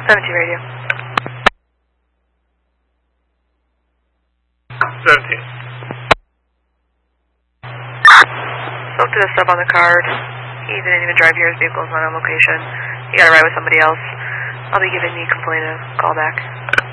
17 radio. 17. Spoke to the sub on the card. He didn't even drive here. His vehicle's not on location. He got a ride with somebody else. I'll be giving the complaint a call back.